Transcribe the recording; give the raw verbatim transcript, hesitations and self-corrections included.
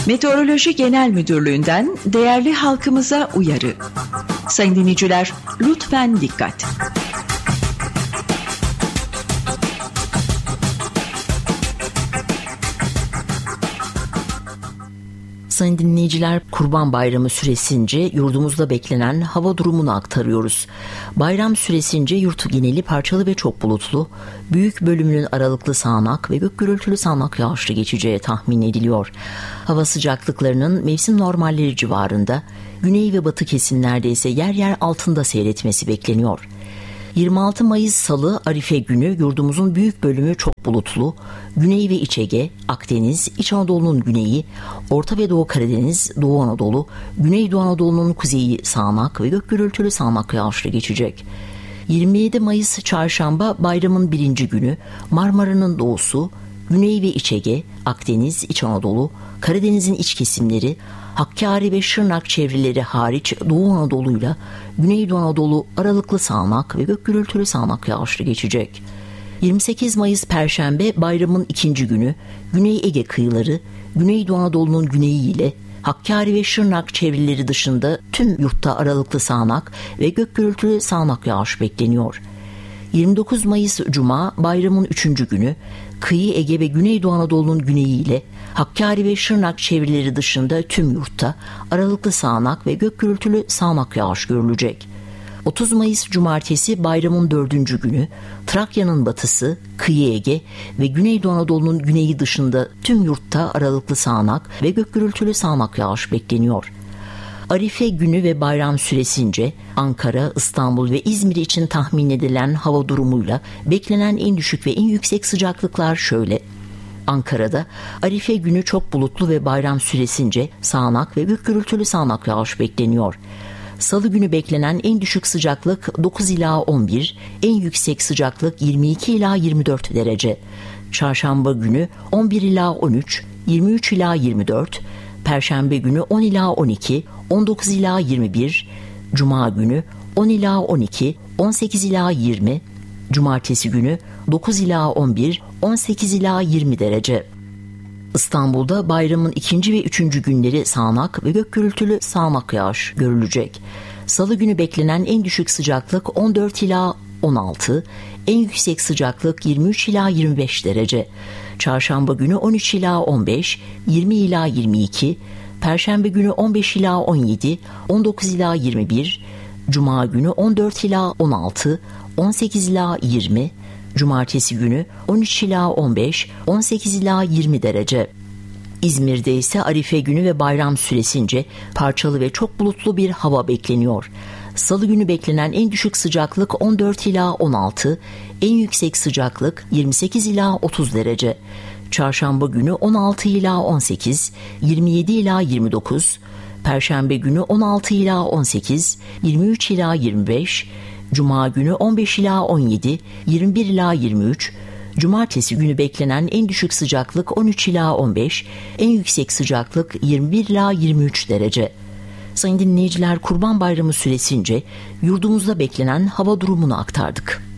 Meteoroloji Genel Müdürlüğü'nden değerli halkımıza uyarı. Sayın dinleyiciler, lütfen dikkat. Sayın dinleyiciler, Kurban Bayramı süresince yurdumuzda beklenen hava durumunu aktarıyoruz. Bayram süresince yurt geneli parçalı ve çok bulutlu, büyük bölümünün aralıklı sağanak ve gök gürültülü sağanak yağışlı geçeceği tahmin ediliyor. Hava sıcaklıklarının mevsim normalleri civarında, güney ve batı kesimlerde ise yer yer altında seyretmesi bekleniyor. yirmi altı Mayıs Salı Arife günü yurdumuzun büyük bölümü çok bulutlu, Güney ve İç Ege, Akdeniz, İç Anadolu'nun güneyi, Orta ve Doğu Karadeniz, Doğu Anadolu, Güneydoğu Anadolu'nun kuzeyi sağanak ve gök gürültülü sağanak yağışlı geçecek. yirmi yedi Mayıs Çarşamba bayramın birinci günü Marmara'nın doğusu, Güney ve İç Ege, Akdeniz, İç Anadolu, Karadeniz'in iç kesimleri, Hakkari ve Şırnak çevreleri hariç Doğu Anadolu'yla Güneydoğu Anadolu aralıklı sağanak ve gök gürültülü sağanak yağışlı geçecek. yirmi sekiz Mayıs Perşembe bayramın ikinci günü Güney Ege kıyıları, Güneydoğu Anadolu'nun güneyi ile Hakkari ve Şırnak çevreleri dışında tüm yurtta aralıklı sağanak ve gök gürültülü sağanak yağış bekleniyor. yirmi dokuz Mayıs Cuma bayramın üçüncü günü Kıyı Ege ve Güneydoğu Anadolu'nun güneyi ile Hakkari ve Şırnak çevreleri dışında tüm yurtta aralıklı sağanak ve gök gürültülü sağanak yağış görülecek. otuz Mayıs Cumartesi bayramın dördüncü günü Trakya'nın batısı, Kıyı Ege ve Güneydoğu Anadolu'nun güneyi dışında tüm yurtta aralıklı sağanak ve gök gürültülü sağanak yağış bekleniyor. Arife günü ve bayram süresince Ankara, İstanbul ve İzmir için tahmin edilen hava durumuyla beklenen en düşük ve en yüksek sıcaklıklar şöyle. Ankara'da Arife günü çok bulutlu ve bayram süresince sağanak ve gök gürültülü sağanak yağış bekleniyor. Salı günü beklenen en düşük sıcaklık dokuz ila on bir, en yüksek sıcaklık yirmi iki ila yirmi dört derece. Çarşamba günü on bir ila on üç, yirmi üç ila yirmi dört, Perşembe günü on ila on iki, on dokuz ila yirmi bir, Cuma günü on ila on iki, on sekiz ila yirmi, Cumartesi günü dokuz ila on bir, on sekiz ila yirmi derece. İstanbul'da bayramın ikinci ve üçüncü günleri sağanak ve gök gürültülü sağanak yağış görülecek. Salı günü beklenen en düşük sıcaklık on dört ila on altı, en yüksek sıcaklık yirmi üç ila yirmi beş derece. Çarşamba günü on üç ila on beş, yirmi ila yirmi iki, Perşembe günü on beş ila on yedi, on dokuz ila yirmi bir, Cuma günü on dört ila on altı, on sekiz ila yirmi, Cumartesi günü on üç ila on beş, on sekiz ila yirmi derece. İzmir'de ise Arife günü ve bayram süresince parçalı ve çok bulutlu bir hava bekleniyor. Salı günü beklenen en düşük sıcaklık on dört ila on altı, en yüksek sıcaklık yirmi sekiz ila otuz derece. Çarşamba günü on altı ila on sekiz, yirmi yedi ila yirmi dokuz, Perşembe günü on altı ila on sekiz, yirmi üç ila yirmi beş, Cuma günü on beş ila on yedi, yirmi bir ila yirmi üç, Cumartesi günü beklenen en düşük sıcaklık on üç ila on beş, en yüksek sıcaklık yirmi bir ila yirmi üç derece. Sayın dinleyiciler, Kurban Bayramı süresince yurdumuzda beklenen hava durumunu aktardık.